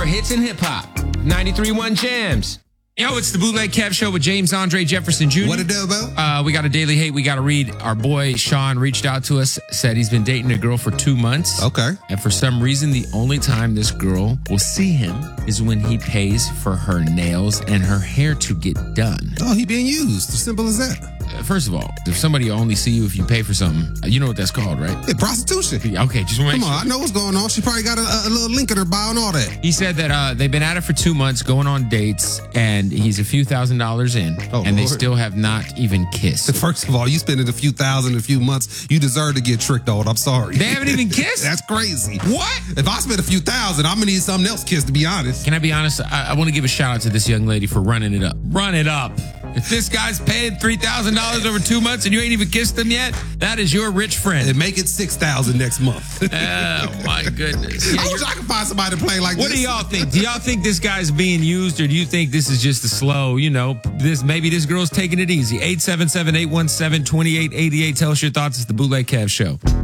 For hits and hip hop. 93.1 Jams. Yo, it's the Bootleg Kev Show with James Andre Jefferson Jr. What it do, bro? We got a daily hate we got to read. Our boy Sean reached out to us, said he's been dating a girl for 2 months. Okay. And for some reason, the only time this girl will see him is when he pays for her nails and her hair to get done. Oh, he being used. Simple as that. First of all, if somebody only see you if you pay for something, you know what that's called, right? Yeah, prostitution. Okay, just want to make Come on, I know what's going on. She probably got a little link in her bio and all that. He said that they've been at it for 2 months, going on dates, and he's a few $1,000s in, and they still have not even kissed. First of all, you spending a few thousand in a few months, you deserve to get tricked on. I'm sorry. They haven't even kissed? That's crazy. What? If I spend a few thousand, I'm going to need something else kissed, to be honest. Can I be honest? I want to give a shout out to this young lady for running it up. Run it up. If this guy's paid $3,000 over 2 months and you ain't even kissed him yet, that is your rich friend. And make it 6,000 next month. Oh, my goodness. I wish I could find somebody to play like this. What do y'all think? Do y'all think this guy's being used, or do you think this is just a slow, maybe this girl's taking it easy? 877-817-2888. Tell us your thoughts. It's the Bootleg Kev Show.